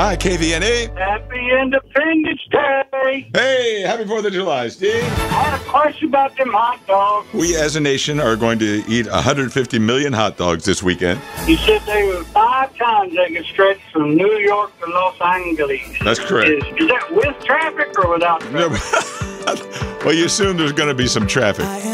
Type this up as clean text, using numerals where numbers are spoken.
Hi, KVNA. Happy Independence Day. Hey, happy 4th of July, Steve. I had a question about them hot dogs. We as a nation are going to eat 150 million hot dogs this weekend. You said they were 5 times they could stretch from New York to Los Angeles. That's correct. Is that with traffic or without traffic? Well, you assume there's going to be some traffic.